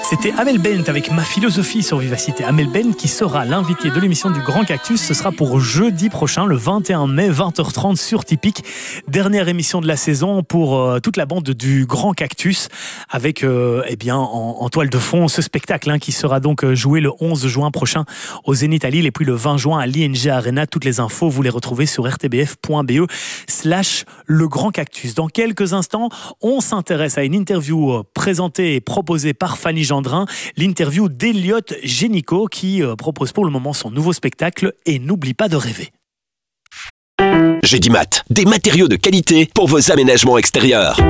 C'était Amel Bent avec Ma philosophie sur Vivacité. Amel Bent qui sera l'invité de l'émission du Grand Cactus. Ce sera pour jeudi prochain, le 21 mai, 20h30 sur Tipeee. Dernière émission de la saison pour toute la bande du Grand Cactus avec en toile de fond ce spectacle qui sera donc joué le 11 juin prochain au Zénith à Lille et puis le 20 juin à l'ING Arena. Toutes les infos, vous les retrouvez sur rtbf.be/le Grand Cactus. Dans quelques instants, on s'intéresse à une interview présentée et proposée par Fanny Gendrin, l'interview d'Elliott Génicaud qui propose pour le moment son nouveau spectacle Et n'oublie pas de rêver. J'ai dit Mat, des matériaux de qualité pour vos aménagements extérieurs.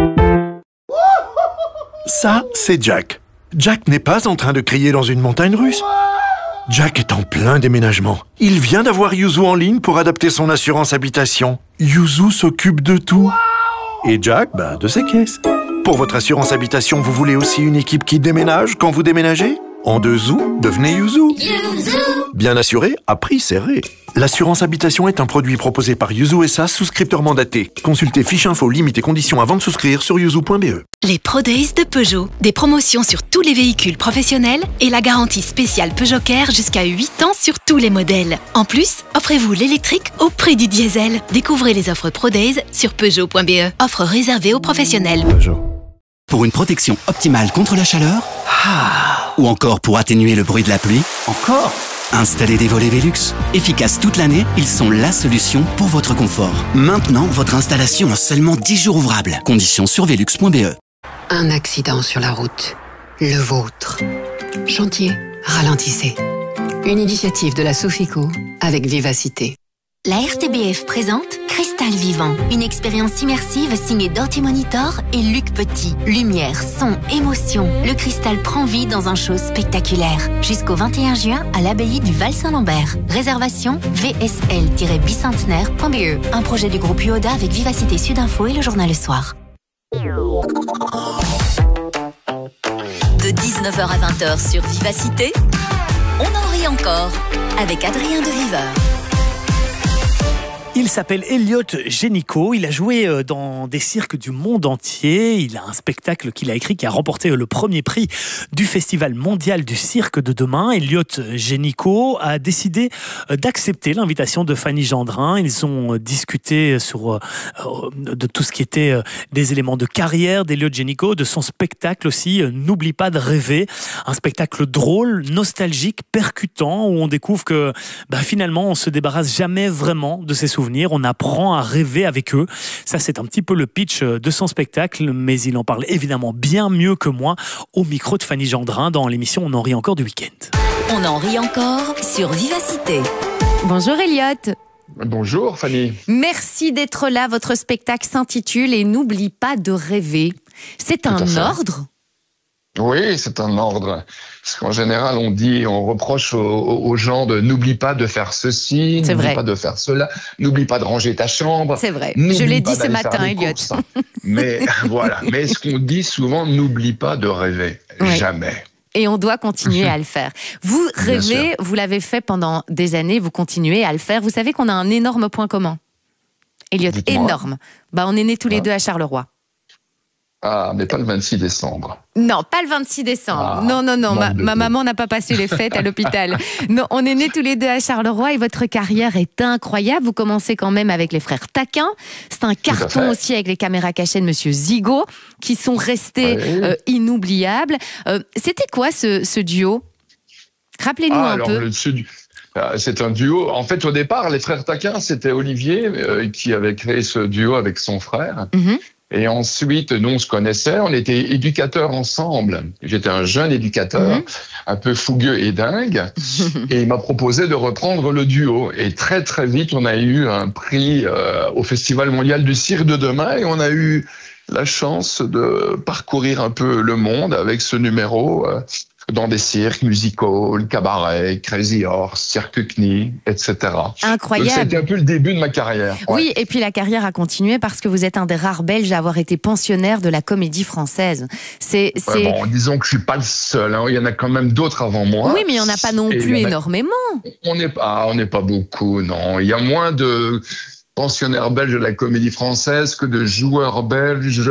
Ça, c'est Jack. Jack n'est pas en train de crier dans une montagne russe. Jack est en plein déménagement. Il vient d'avoir Yuzu en ligne pour adapter son assurance habitation. Yuzu s'occupe de tout. Et Jack, de ses caisses. Pour votre assurance habitation, vous voulez aussi une équipe qui déménage quand vous déménagez ? En 2 zou, devenez Yuzu. Bien assuré, à prix serré. L'assurance habitation est un produit proposé par Yuzu SA, souscripteur mandaté. Consultez fiche info, limites et conditions avant de souscrire sur yuzu.be. Les Pro Days de Peugeot. Des promotions sur tous les véhicules professionnels et la garantie spéciale Peugeot Care jusqu'à 8 ans sur tous les modèles. En plus, offrez-vous l'électrique au prix du diesel. Découvrez les offres Pro Days sur Peugeot.be. Offre réservée aux professionnels. Peugeot. Pour une protection optimale contre la chaleur, ou encore pour atténuer le bruit de la pluie, installez des volets Velux. Efficaces toute l'année, ils sont la solution pour votre confort. Maintenant, votre installation en seulement 10 jours ouvrables. Conditions sur velux.be. Un accident sur la route. Le vôtre. Chantier, ralentissez. Une initiative de la Sofico avec Vivacité. La RTBF présente Cristal Vivant, une expérience immersive signée Dirty Monitor et Luc Petit. Lumière, son, émotion, le cristal prend vie dans un show spectaculaire. Jusqu'au 21 juin à l'abbaye du Val-Saint-Lambert. Réservation vsl-bicentenaire.be. Un projet du groupe UODA avec Vivacité Sudinfo et le journal Le Soir. De 19h à 20h sur Vivacité, on en rit encore avec Adrien de Viveur. Il s'appelle Elliott Génicaud, il a joué dans des cirques du monde entier, il a un spectacle qu'il a écrit qui a remporté le premier prix du Festival mondial du cirque de demain. Elliott Génicaud a décidé d'accepter l'invitation de Fanny Gendrin. Ils ont discuté de tout ce qui était des éléments de carrière d'Elliott Génicaud, de son spectacle aussi, N'oublie pas de rêver, un spectacle drôle, nostalgique, percutant, où on découvre que finalement on se débarrasse jamais vraiment de ses souvenirs. On apprend à rêver avec eux. Ça, c'est un petit peu le pitch de son spectacle, mais il en parle évidemment bien mieux que moi au micro de Fanny Gendrin dans l'émission On en rit encore du week-end. On en rit encore sur Vivacité. Bonjour Elliott. Bonjour Fanny. Merci d'être là. Votre spectacle s'intitule Et n'oublie pas de rêver. C'est un ordre ? Oui, c'est un ordre. Parce qu'en général, on reproche aux gens de n'oublie pas de faire ceci, n'oublie pas de faire cela, n'oublie pas de ranger ta chambre. C'est vrai. Je l'ai dit ce matin, Elliott. Mais voilà. Mais ce qu'on dit souvent, n'oublie pas de rêver. Oui. Jamais. Et on doit continuer à le faire. Vous rêvez, vous l'avez fait pendant des années, vous continuez à le faire. Vous savez qu'on a un énorme point commun. Elliott, énorme. On est nés tous les deux à Charleroi. Ah, mais pas le 26 décembre. Non, pas le 26 décembre. Non. Ma maman n'a pas passé les fêtes à l'hôpital. Non, on est nés tous les deux à Charleroi et votre carrière est incroyable. Vous commencez quand même avec les frères Taquin. C'est un carton aussi avec les caméras cachées de Monsieur Zigo qui sont restés inoubliables. C'était quoi ce duo ? Rappelez-nous un peu. C'est un duo. En fait, au départ, les frères Taquin, c'était Olivier qui avait créé ce duo avec son frère. Mm-hmm. Et ensuite, nous, on se connaissait, on était éducateurs ensemble. J'étais un jeune éducateur, un peu fougueux et dingue. Et il m'a proposé de reprendre le duo. Et très, très vite, on a eu un prix au Festival mondial du cirque de demain. Et on a eu la chance de parcourir un peu le monde avec ce numéro dans des cirques musicaux, le cabaret, Crazy Horse, Cirque Knie, etc. Incroyable. Donc, c'était un peu le début de ma carrière. Oui, et puis la carrière a continué parce que vous êtes un des rares Belges à avoir été pensionnaire de la Comédie Française. Disons que je suis pas le seul. Hein. Il y en a quand même d'autres avant moi. Oui, mais il n'y en a pas non plus énormément. On n'est pas beaucoup, non. Il y a moins de pensionnaires belges de la Comédie Française que de joueurs belges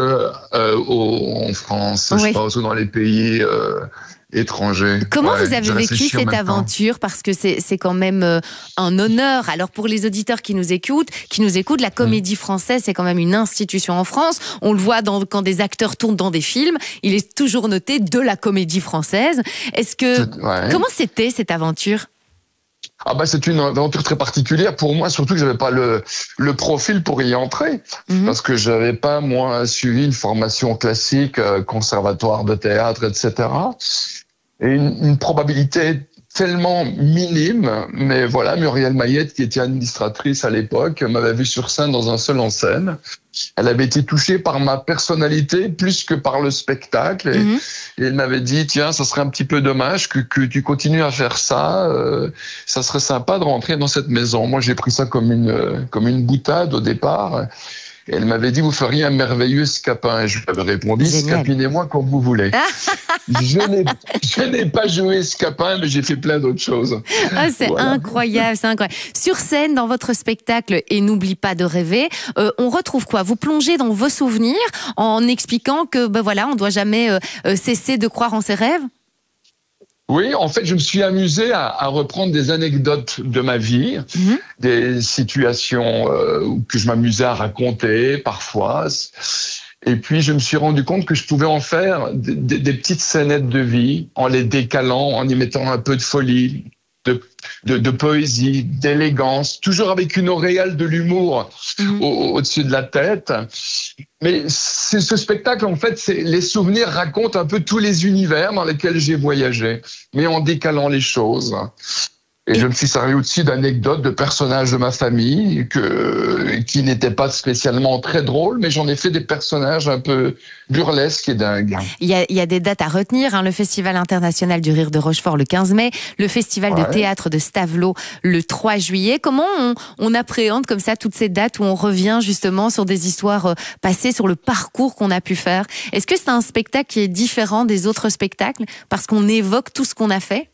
en France, je pense, ou dans les pays étrangers. Comment vous avez vécu cette aventure? Parce que c'est quand même un honneur. Alors pour les auditeurs qui nous écoutent, la Comédie Française, c'est quand même une institution en France. On le voit quand des acteurs tournent dans des films, il est toujours noté de la Comédie Française. Comment c'était cette aventure? C'est une aventure très particulière pour moi, surtout que j'avais pas le profil pour y entrer, parce que j'avais pas, moi, suivi une formation classique, conservatoire de théâtre, etc. Et une probabilité tellement minime, mais voilà, Muriel Mayette, qui était administratrice à l'époque, m'avait vu sur scène dans un seul en scène. Elle avait été touchée par ma personnalité plus que par le spectacle. Et elle m'avait dit, tiens, ça serait un petit peu dommage que tu continues à faire ça. Ça serait sympa de rentrer dans cette maison. Moi, j'ai pris ça comme une boutade au départ. Et elle m'avait dit, vous feriez un merveilleux scapin. Et je lui avais répondu, scapinez-moi comme vous voulez. Je n'ai pas joué scapin, mais j'ai fait plein d'autres choses. C'est incroyable, c'est incroyable. Sur scène, dans votre spectacle, et n'oublie pas de rêver, on retrouve quoi? Vous plongez dans vos souvenirs en expliquant que, on ne doit jamais cesser de croire en ses rêves? Oui, en fait, je me suis amusé à reprendre des anecdotes de ma vie, des situations que je m'amusais à raconter parfois. Et puis, je me suis rendu compte que je pouvais en faire des petites scénettes de vie, en les décalant, en y mettant un peu de folie, de poésie, d'élégance, toujours avec une auréole de l'humour au-dessus de la tête. Mais ce spectacle, en fait, les souvenirs racontent un peu tous les univers dans lesquels j'ai voyagé, mais en décalant les choses. Et je me suis servi aussi d'anecdotes de personnages de ma famille qui n'étaient pas spécialement très drôles, mais j'en ai fait des personnages un peu burlesques et dingues. Il y a des dates à retenir, le Festival international du rire de Rochefort le 15 mai, le Festival de théâtre de Stavelot le 3 juillet. Comment on appréhende comme ça toutes ces dates où on revient justement sur des histoires passées, sur le parcours qu'on a pu faire? Est-ce que c'est un spectacle qui est différent des autres spectacles parce qu'on évoque tout ce qu'on a fait?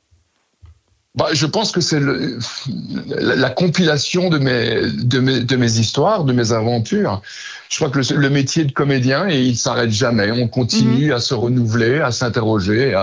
Je pense que c'est la compilation de mes histoires, de mes aventures. Je crois que le métier de comédien, il s'arrête jamais. On continue à se renouveler, à s'interroger,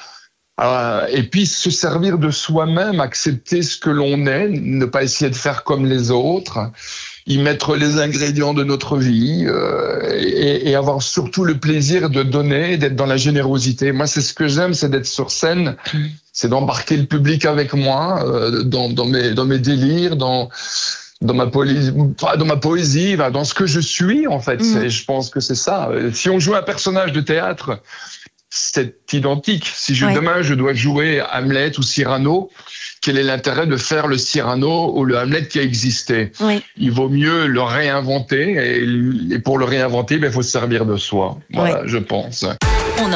et puis se servir de soi-même, accepter ce que l'on est, ne pas essayer de faire comme les autres, y mettre les ingrédients de notre vie et avoir surtout le plaisir de donner, d'être dans la générosité. Moi, c'est ce que j'aime, c'est d'être sur scène, c'est d'embarquer le public avec moi dans mes délires, dans ma poésie, dans ce que je suis en fait. Je pense que c'est ça. Si on joue un personnage de théâtre, c'est identique. Si demain je dois jouer Hamlet ou Cyrano, quel est l'intérêt de faire le Cyrano ou le Hamlet qui a existé? Il vaut mieux le réinventer et pour le réinventer, il faut se servir de soi. Voilà, je pense.